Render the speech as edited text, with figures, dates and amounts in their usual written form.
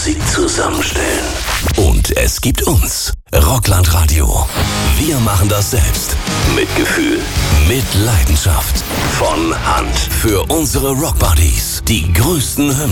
Musik zusammenstellen. Und es gibt uns. Rockland Radio. Wir machen das selbst. Mit Gefühl. Mit Leidenschaft. Von Hand. Für unsere Rockbuddies. Die größten Hymnen.